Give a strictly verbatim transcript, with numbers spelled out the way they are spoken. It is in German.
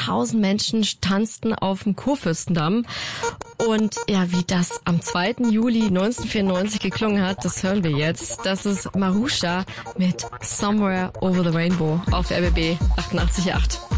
tausend Menschen tanzten auf dem Kurfürstendamm. Und ja, wie das am zweiten Juli neunzehnhundertvierundneunzig geklungen hat, das hören wir jetzt. Das ist Marusha mit Somewhere Over the Rainbow auf R B B achtundachtzig Komma acht.